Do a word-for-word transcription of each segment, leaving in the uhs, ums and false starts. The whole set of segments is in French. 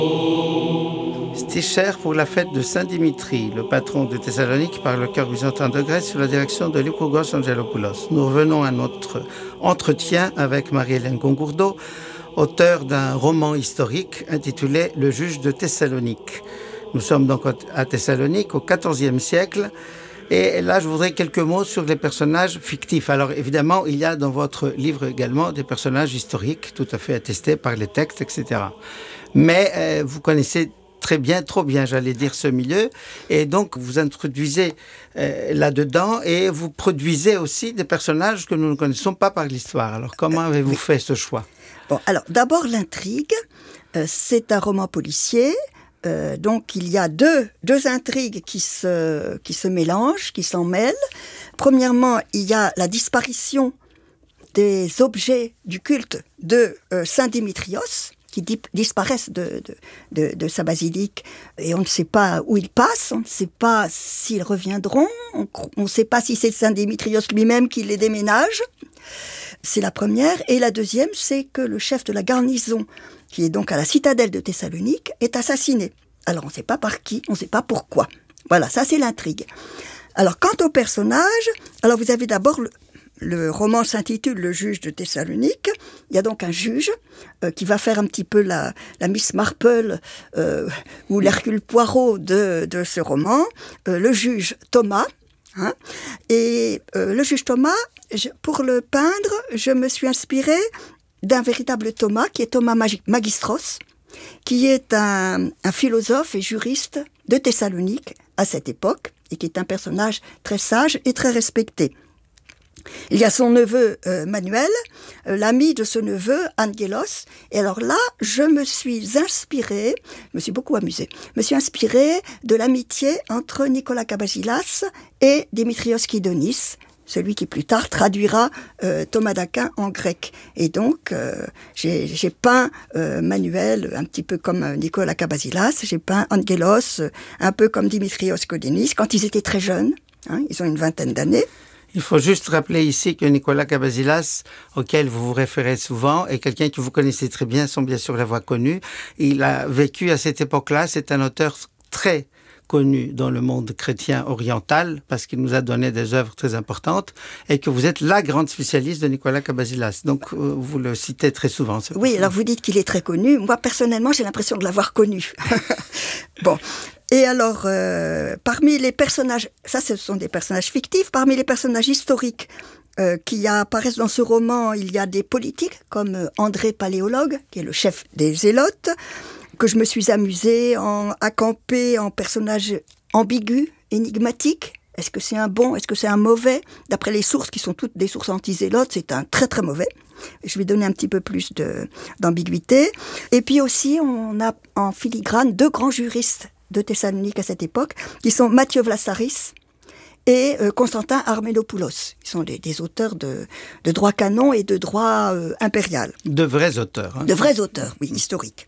Sticher pour la fête de Saint-Dimitri, le patron de Thessalonique par le chœur byzantin de Grèce sous la direction de Lykurgos Angelopoulos. Nous revenons à notre entretien avec Marie-Hélène Gongourdeau, auteure d'un roman historique intitulé « Le juge de Thessalonique ». Nous sommes donc à Thessalonique au quatorzième siècle. Et là, je voudrais quelques mots sur les personnages fictifs. Alors, évidemment, il y a dans votre livre également des personnages historiques, tout à fait attestés par les textes, et cetera. Mais euh, vous connaissez très bien, trop bien, j'allais dire, ce milieu. Et donc, vous introduisez euh, là-dedans et vous produisez aussi des personnages que nous ne connaissons pas par l'histoire. Alors, comment avez-vous euh, oui. fait ce choix ? Bon, alors, d'abord, l'intrigue. Euh, c'est un roman policier. Euh, donc, il y a deux, deux intrigues qui se, qui se mélangent, qui s'en mêlent. Premièrement, il y a la disparition des objets du culte de euh, Saint Dimitrios, qui di- disparaissent de, de, de, de sa basilique, et on ne sait pas où ils passent, on ne sait pas s'ils reviendront, on ne sait pas si c'est Saint Dimitrios lui-même qui les déménage. C'est la première. Et la deuxième, c'est que le chef de la garnison, qui est donc à la citadelle de Thessalonique, est assassiné. Alors, on ne sait pas par qui, on ne sait pas pourquoi. Voilà, ça c'est l'intrigue. Alors, quant aux personnages, alors vous avez d'abord, le, le roman s'intitule « Le juge de Thessalonique ». Il y a donc un juge euh, qui va faire un petit peu la, la Miss Marple euh, ou l'Hercule Poirot de, de ce roman, euh, le juge Thomas. Hein, et euh, le juge Thomas, je, pour le peindre, je me suis inspirée d'un véritable Thomas, qui est Thomas Magistros, qui est un, un philosophe et juriste de Thessalonique à cette époque, et qui est un personnage très sage et très respecté. Il y a son neveu euh, Manuel, euh, l'ami de ce neveu Angelos, et alors là, je me suis inspirée, je me suis beaucoup amusée, je me suis inspirée de l'amitié entre Nicolas Kabasilas et Démétrios Kydonis, celui qui plus tard traduira euh, Thomas d'Aquin en grec. Et donc, euh, j'ai, j'ai peint euh, Manuel un petit peu comme euh, Nicolas Kabasilas, j'ai peint Angelos euh, un peu comme Démétrios Kydonis, quand ils étaient très jeunes, hein, ils ont une vingtaine d'années. Il faut juste rappeler ici que Nicolas Kabasilas, auquel vous vous référez souvent, est quelqu'un que vous connaissez très bien, sans bien sûr l'avoir connu. Il a vécu à cette époque-là, c'est un auteur très connu dans le monde chrétien oriental, parce qu'il nous a donné des œuvres très importantes, et que vous êtes la grande spécialiste de Nicolas Kabasilas. Donc, euh, vous le citez très souvent. Oui, alors vous dites qu'il est très connu. Moi, personnellement, j'ai l'impression de l'avoir connu. Bon. Et alors, euh, parmi les personnages, ça ce sont des personnages fictifs, parmi les personnages historiques euh, qui apparaissent dans ce roman, il y a des politiques comme André Paléologue, qui est le chef des Zélotes, que je me suis amusée en, à camper en personnage ambigu, énigmatique. Est-ce que c'est un bon, est-ce que c'est un mauvais ? D'après les sources, qui sont toutes des sources anti-zélotes, c'est un très très mauvais. Je vais donner un petit peu plus de, d'ambiguïté. Et puis aussi, on a en filigrane deux grands juristes de Thessalonique à cette époque, qui sont Mathieu Vlasaris et euh, Constantin Arménopoulos. Ils sont des, des auteurs de, de droit canon et de droit euh, impérial. De vrais auteurs. Hein. De vrais auteurs, oui, historiques.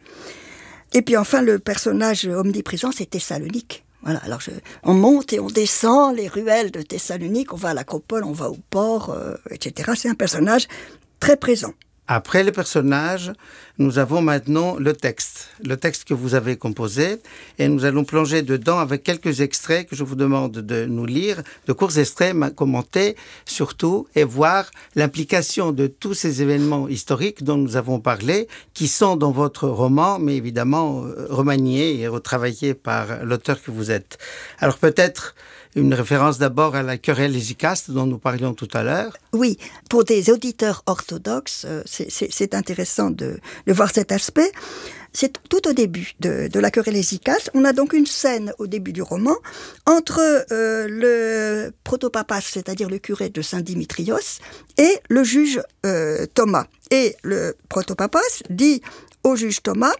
Et puis enfin, le personnage omniprésent, c'est Thessalonique. Voilà, alors je, on monte et on descend les ruelles de Thessalonique, on va à l'Acropole, on va au port, euh, et cetera. C'est un personnage très présent. Après les personnages, nous avons maintenant le texte, le texte que vous avez composé, et nous allons plonger dedans avec quelques extraits que je vous demande de nous lire, de courts extraits commentés surtout, et voir l'implication de tous ces événements historiques dont nous avons parlé, qui sont dans votre roman, mais évidemment remaniés et retravaillés par l'auteur que vous êtes. Alors peut-être une référence d'abord à la querelle hésicaste dont nous parlions tout à l'heure. Oui, pour des auditeurs orthodoxes, c'est, c'est, c'est intéressant de, de voir cet aspect. C'est tout au début de, de la querelle hésicaste. On a donc une scène au début du roman entre euh, le protopapas, c'est-à-dire le curé de Saint-Dimitrios, et le juge euh, Thomas. Et le protopapas dit au juge Thomas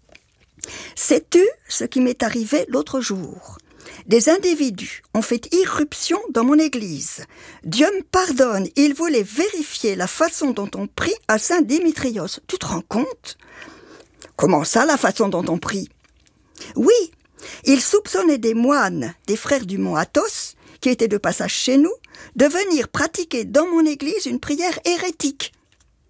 « Sais-tu ce qui m'est arrivé l'autre jour ? Des individus ont fait irruption dans mon église. Dieu me pardonne, ils voulaient vérifier la façon dont on prie à Saint Dimitrios. Tu te rends compte ? Comment ça, la façon dont on prie ? Oui, ils soupçonnaient des moines, des frères du mont Athos, qui étaient de passage chez nous, de venir pratiquer dans mon église une prière hérétique. Hérétique ?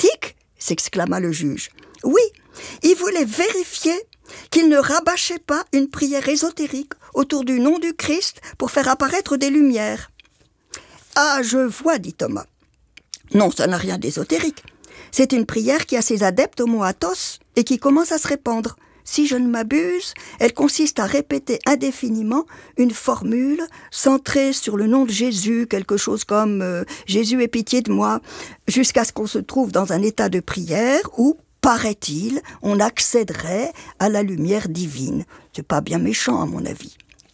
S'exclama le juge. Oui, ils voulaient vérifier qu'il ne rabâchait pas une prière ésotérique autour du nom du Christ pour faire apparaître des lumières. « Ah, je vois, dit Thomas. Non, ça n'a rien d'ésotérique. C'est une prière qui a ses adeptes homo athos et qui commence à se répandre. Si je ne m'abuse, elle consiste à répéter indéfiniment une formule centrée sur le nom de Jésus, quelque chose comme euh, « Jésus, aie pitié de moi », jusqu'à ce qu'on se trouve dans un état de prière où, paraît-il, on accéderait à la lumière divine. C'est pas bien méchant, à mon avis.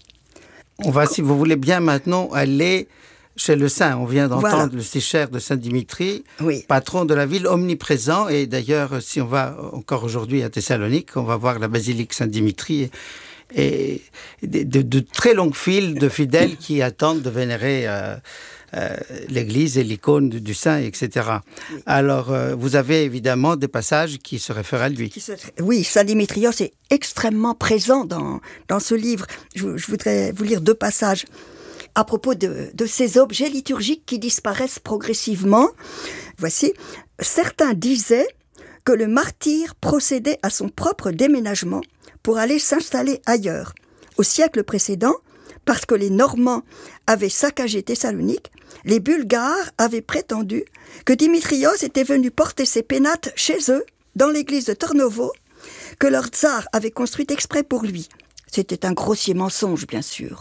On va, si vous voulez bien, maintenant aller chez le saint. On vient d'entendre Voilà. le stichaire de Saint-Dimitri, Oui. patron de la ville, omniprésent. Et d'ailleurs, si on va encore aujourd'hui à Thessalonique, on va voir la basilique Saint-Dimitri et de, de, de très longues files de fidèles qui attendent de vénérer euh, euh, l'église et l'icône du, du saint, et cetera. Oui. Alors, euh, vous avez évidemment des passages qui se réfèrent à lui. Se... Oui, Saint-Dimitrios est extrêmement présent dans, dans ce livre. Je, je voudrais vous lire deux passages à propos de, de ces objets liturgiques qui disparaissent progressivement. Voici, certains disaient que le martyr procédait à son propre déménagement pour aller s'installer ailleurs. Au siècle précédent, parce que les Normands avaient saccagé Thessalonique, les Bulgares avaient prétendu que Dimitrios était venu porter ses pénates chez eux, dans l'église de Tornovo, que leur tsar avait construite exprès pour lui. C'était un grossier mensonge, bien sûr.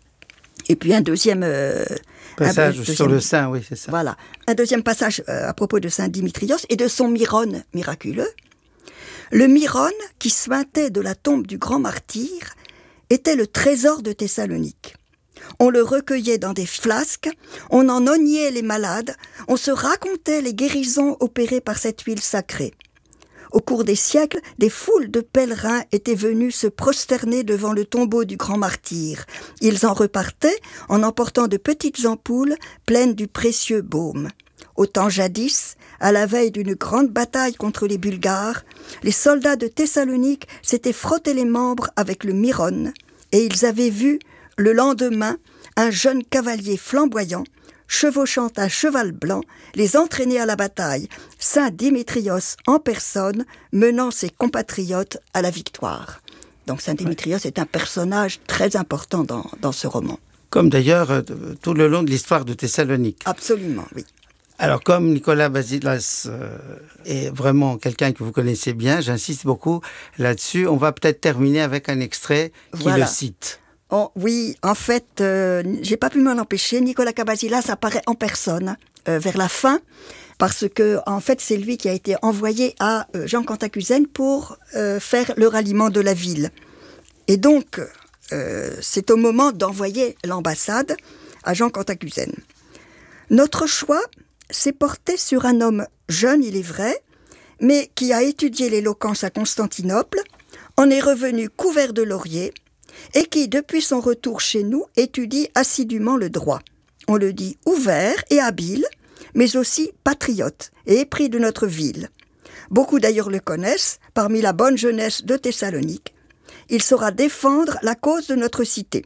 Et puis un deuxième euh, passage un deuxième, sur le saint, oui, c'est ça. Voilà, un deuxième passage euh, à propos de saint Dimitrios et de son Myrone miraculeux. Le Myrone, qui suintait de la tombe du grand martyr, était le trésor de Thessalonique. On le recueillait dans des flasques, on en oignait les malades, on se racontait les guérisons opérées par cette huile sacrée. Au cours des siècles, des foules de pèlerins étaient venus se prosterner devant le tombeau du grand martyr. Ils en repartaient en emportant de petites ampoules pleines du précieux baume. Au temps jadis, à la veille d'une grande bataille contre les Bulgares, les soldats de Thessalonique s'étaient frottés les membres avec le Myrone et ils avaient vu, le lendemain, un jeune cavalier flamboyant chevauchant un cheval blanc, les entraîner à la bataille, saint Dimitrios en personne, menant ses compatriotes à la victoire. Donc saint Dimitrios est un personnage très important dans, dans ce roman. Comme d'ailleurs euh, tout le long de l'histoire de Thessalonique. Absolument, oui. Alors comme Nicolas Basilas euh, est vraiment quelqu'un que vous connaissez bien, j'insiste beaucoup là-dessus, on va peut-être terminer avec un extrait qui voilà. le cite. Oh, oui, en fait, euh, j'ai pas pu m'en empêcher. Nicolas Cabasilas apparaît en personne euh, vers la fin, parce que en fait, c'est lui qui a été envoyé à euh, Jean Cantacuzène pour euh, faire le ralliement de la ville. Et donc, euh, c'est au moment d'envoyer l'ambassade à Jean Cantacuzène. Notre choix s'est porté sur un homme jeune, il est vrai, mais qui a étudié l'éloquence à Constantinople, en est revenu couvert de lauriers, et qui, depuis son retour chez nous, étudie assidûment le droit. On le dit ouvert et habile, mais aussi patriote et épris de notre ville. Beaucoup d'ailleurs le connaissent, parmi la bonne jeunesse de Thessalonique. Il saura défendre la cause de notre cité.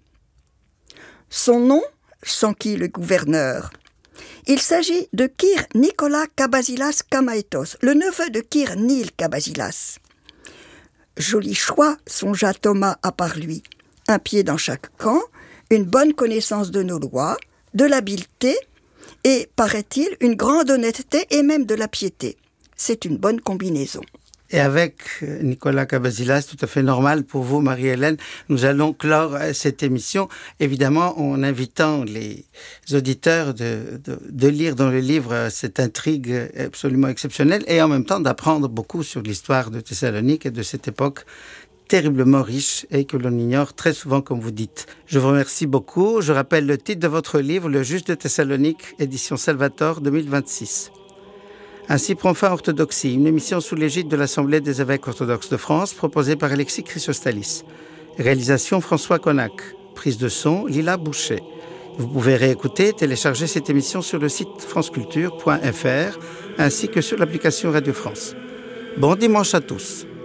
Son nom, s'enquit le gouverneur. Il s'agit de Kyr Nicolas Cabasilas Kamaetos, le neveu de Kyr Nil Cabasilas. Joli choix, songea Thomas à part lui. Un pied dans chaque camp, une bonne connaissance de nos lois, de l'habileté et, paraît-il, une grande honnêteté et même de la piété. C'est une bonne combinaison. Et avec Nicolas Cabasilas, tout à fait normal pour vous, Marie-Hélène, nous allons clore cette émission, évidemment en invitant les auditeurs de, de, de lire dans le livre cette intrigue absolument exceptionnelle et en même temps d'apprendre beaucoup sur l'histoire de Thessalonique et de cette époque terriblement riche et que l'on ignore très souvent, comme vous dites. Je vous remercie beaucoup. Je rappelle le titre de votre livre, Le Juste de Thessalonique, édition Salvator deux mille vingt-six. Ainsi prend fin Orthodoxie, une émission sous l'égide de l'Assemblée des évêques orthodoxes de France, proposée par Alexis Chrysostalis. Réalisation François Connac. Prise de son Lila Boucher. Vous pouvez réécouter, télécharger cette émission sur le site franceculture point f r ainsi que sur l'application Radio France. Bon dimanche à tous.